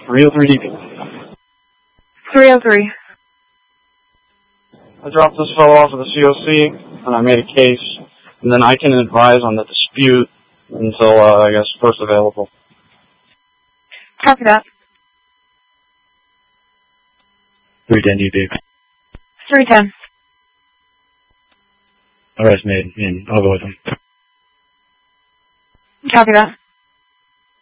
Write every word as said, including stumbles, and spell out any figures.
three oh three D P. three oh three. I dropped this fellow off at the C O C, and I made a case, and then I can advise on the dispute until, uh, I guess, first available. Copy that. three ten D P. three ten. Arrest made, and I'll go with him. Copy that.